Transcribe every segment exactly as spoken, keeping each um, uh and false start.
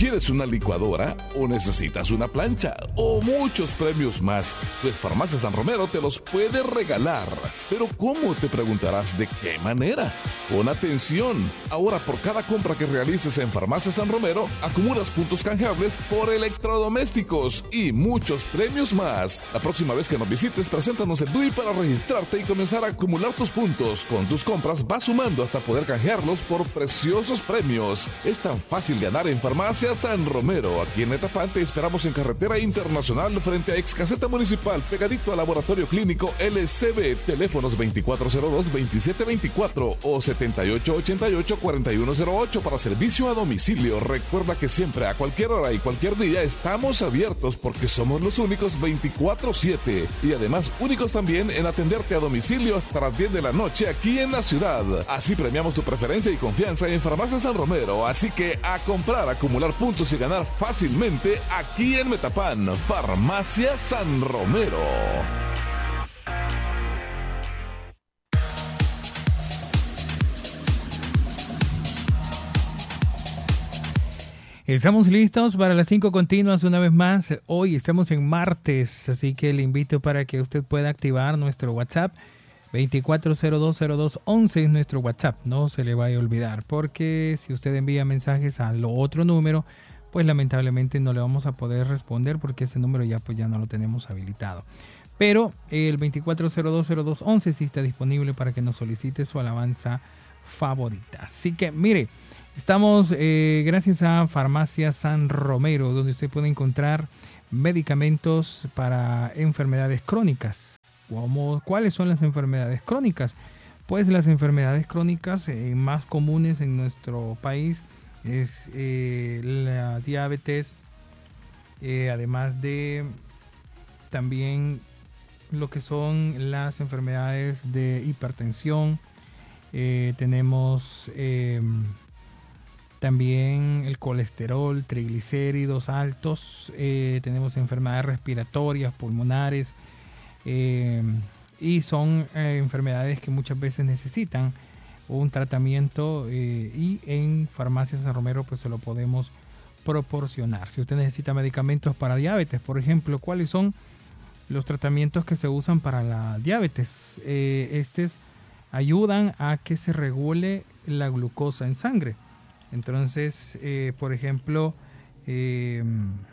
¿Quieres una licuadora o necesitas una plancha o muchos premios más? Pues Farmacia San Romero te los puede regalar. ¿Pero cómo? Te preguntarás, ¿de qué manera? Pon atención. Ahora por cada compra que realices en Farmacia San Romero, acumulas puntos canjeables por electrodomésticos y muchos premios más. La próxima vez que nos visites, preséntanos el D U I para registrarte y comenzar a acumular tus puntos. Con tus compras vas sumando hasta poder canjearlos por preciosos premios. Es tan fácil ganar en Farmacia San Romero. Aquí en Metapán te esperamos en Carretera Internacional frente a Ex Caseta Municipal, pegadito al Laboratorio Clínico L C B. Teléfonos veinticuatro cero dos, veintisiete veinticuatro o setenta y ocho ochenta y ocho, cuarenta y uno cero ocho para servicio a domicilio. Recuerda que siempre, a cualquier hora y cualquier día, estamos abiertos porque somos los únicos veinticuatro siete y además únicos también en atenderte a domicilio hasta las diez de la noche aquí en la ciudad. Así premiamos tu preferencia y confianza en Farmacia San Romero. Así que a comprar, acumular puntos y ganar fácilmente aquí en Metapán. Farmacia San Romero. Estamos listos para las cinco continuas una vez más. Hoy estamos en martes, así que le invito para que usted pueda activar nuestro WhatsApp. veinticuatro cero dos cero dos once es nuestro WhatsApp, no se le vaya a olvidar, porque si usted envía mensajes al otro número, pues lamentablemente no le vamos a poder responder porque ese número ya pues ya no lo tenemos habilitado. Pero el veinticuatro cero dos cero dos once sí está disponible para que nos solicite su alabanza favorita. Así que mire, estamos eh, gracias a Farmacia San Romero, donde usted puede encontrar medicamentos para enfermedades crónicas. ¿Cómo, ¿Cuáles son las enfermedades crónicas? Pues las enfermedades crónicas eh, más comunes en nuestro país es eh, la diabetes, eh, además de también lo que son las enfermedades de hipertensión. Eh, tenemos eh, también el colesterol, triglicéridos altos, eh, tenemos enfermedades respiratorias, pulmonares, eh, y son eh, enfermedades que muchas veces necesitan un tratamiento eh, y en Farmacia San Romero pues se lo podemos proporcionar. Si usted necesita medicamentos para diabetes, por ejemplo, ¿cuáles son los tratamientos que se usan para la diabetes? Eh, estos ayudan a que se regule la glucosa en sangre. Entonces, eh, por ejemplo, eh,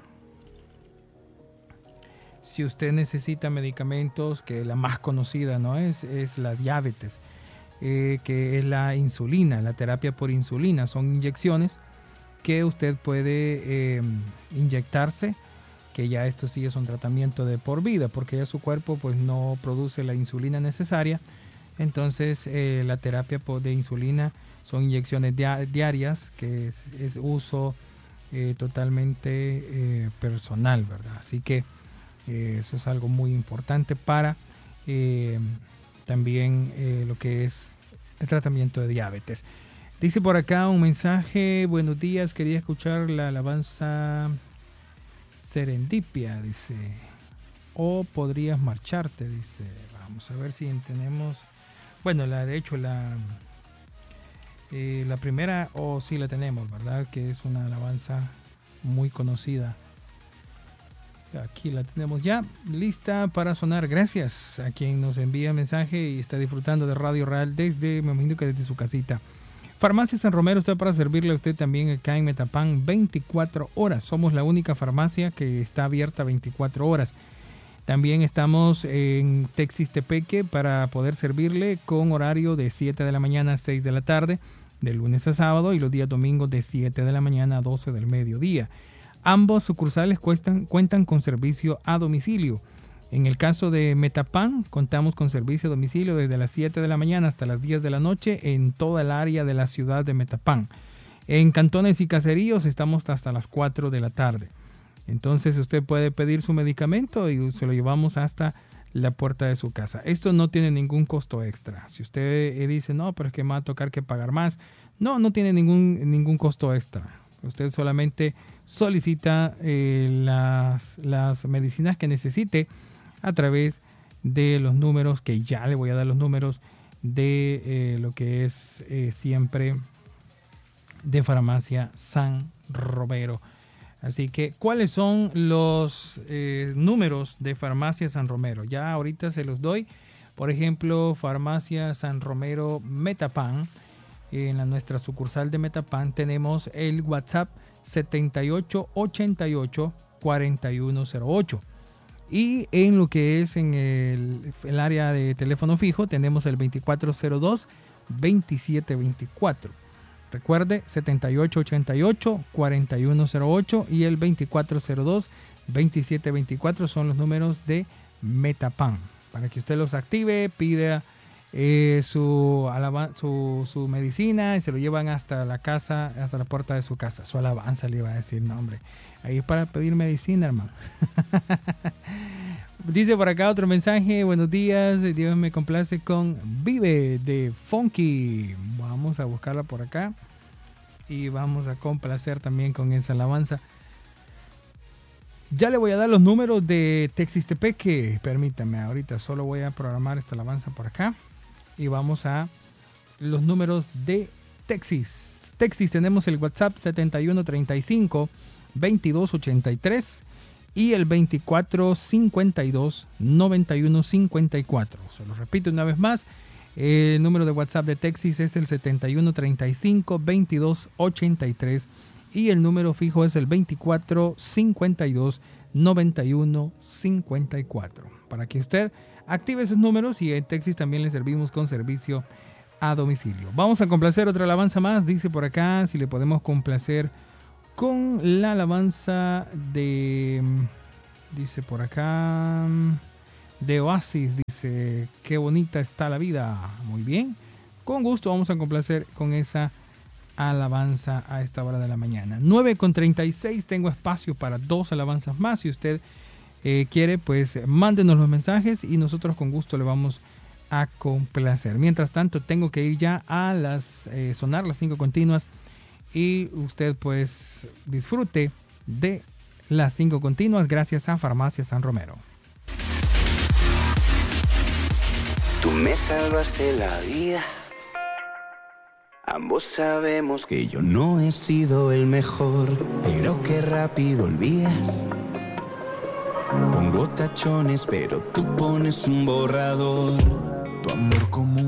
si usted necesita medicamentos, que la más conocida no es, es la diabetes, eh, que es la insulina, la terapia por insulina. Son inyecciones que usted puede eh, inyectarse, que ya esto sí es un tratamiento de por vida, porque ya su cuerpo pues no produce la insulina necesaria. Entonces eh, la terapia de insulina son inyecciones diarias, que es, es uso eh, totalmente eh, personal, ¿verdad? Así que eh, eso es algo muy importante para eh, también eh, lo que es el tratamiento de diabetes. Dice por acá un mensaje: buenos días, quería escuchar la alabanza Serendipia, dice, o podrías marcharte, dice. Vamos a ver si tenemos. Bueno, la de hecho la eh, la primera, o oh, sí la tenemos, ¿verdad? Que es una alabanza muy conocida. Aquí la tenemos ya lista para sonar. Gracias a quien nos envía mensaje y está disfrutando de Radio Real desde, me imagino que desde su casita. Farmacia San Romero está para servirle a usted también acá en Metapán veinticuatro horas. Somos la única farmacia que está abierta veinticuatro horas. También estamos en Texistepeque para poder servirle con horario de siete de la mañana a seis de la tarde, de lunes a sábado, y los días domingos de siete de la mañana a doce del mediodía. Ambos sucursales cuentan, cuentan con servicio a domicilio. En el caso de Metapán, contamos con servicio a domicilio desde las siete de la mañana hasta las diez de la noche en toda el área de la ciudad de Metapán. En cantones y caseríos estamos hasta las cuatro de la tarde. Entonces usted puede pedir su medicamento y se lo llevamos hasta la puerta de su casa. Esto no tiene ningún costo extra. Si usted dice, no, pero es que me va a tocar que pagar más. No, no tiene ningún, ningún costo extra. Usted solamente solicita eh, las, las medicinas que necesite a través de los números, que ya le voy a dar los números de eh, lo que es eh, siempre de Farmacia San Romero. Así que, ¿cuáles son los eh, números de Farmacia San Romero? Ya ahorita se los doy. Por ejemplo, Farmacia San Romero Metapan. En la, nuestra sucursal de Metapan tenemos el WhatsApp setenta y ocho ochenta y ocho cuarenta y uno cero ocho. Y en lo que es en el, el área de teléfono fijo tenemos el veinticuatro cero dos veintisiete veinticuatro. Recuerde, setenta y ocho ochenta y ocho cuarenta y uno cero ocho y el veinticuatro cero dos veintisiete veinticuatro son los números de Metapan. Para que usted los active, pida eh, su, alaba, su, su medicina y se lo llevan hasta la casa, hasta la puerta de su casa. Su alabanza le iba a decir, no hombre, ahí es para pedir medicina, hermano. Dice por acá otro mensaje, buenos días, Dios me complace con Vive de Funky. Vamos a buscarla por acá y vamos a complacer también con esa alabanza. Ya le voy a dar los números de Texistepeque, permítame, ahorita solo voy a programar esta alabanza por acá y vamos a los números de Texis. Texis tenemos el WhatsApp setenta y uno treinta y cinco veintidós ochenta y tres y el veinticuatro cincuenta y dos noventa y uno cincuenta y cuatro. Se lo repito una vez más, el número de WhatsApp de Texis es el setenta y uno treinta y cinco veintidós ochenta y tres y el número fijo es el veinticuatro cincuenta y dos noventa y uno cincuenta y cuatro. Para que usted active esos números y en Texis también le servimos con servicio a domicilio. Vamos a complacer otra alabanza más, dice por acá, si le podemos complacer con la alabanza de, dice por acá, de Oasis, dice, qué bonita está la vida. Muy bien, con gusto vamos a complacer con esa alabanza a esta hora de la mañana. nueve con treinta y seis, tengo espacio para dos alabanzas más. Si usted eh, quiere, pues mándenos los mensajes y nosotros con gusto le vamos a complacer. Mientras tanto, tengo que ir ya a las eh, sonar las cinco continuas y usted pues disfrute de las cinco continuas gracias a Farmacia San Romero. Tú me salvaste la vida. Ambos sabemos que yo no he sido el mejor, pero qué rápido olvidas. Pongo tachones, pero tú pones un borrador. Tu amor como